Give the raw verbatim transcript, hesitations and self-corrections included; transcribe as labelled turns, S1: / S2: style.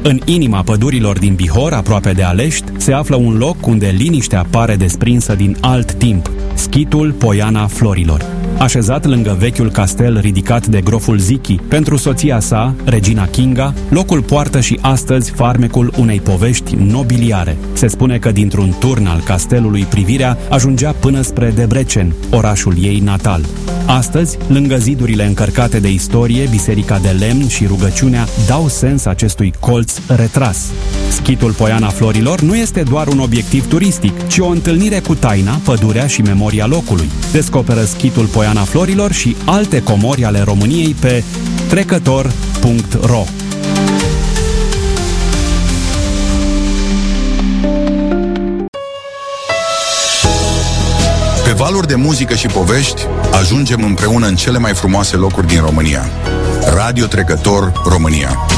S1: În inima pădurilor din Bihor, aproape de Alești, se află un loc unde liniștea pare desprinsă din alt timp, schitul Poiana Florilor. Așezat lângă vechiul castel ridicat de groful Zichi, pentru soția sa, regina Kinga, locul poartă și astăzi farmecul unei povești nobiliare. Se spune că dintr-un turn al castelului privirea ajungea până spre Debrecen, orașul ei natal. Astăzi, lângă zidurile încărcate de istorie, biserica de lemn și rugăciunea dau sens acestui colț retras. Schitul Poiana Florilor nu este doar un obiectiv turistic, ci o întâlnire cu taina, pădurea și memoria locului. Descoperă schitul Poiana Florilor și alte comori ale României pe trecător punct ro.
S2: Pe valuri de muzică și povești, ajungem împreună în cele mai frumoase locuri din România. Radio Trecător România.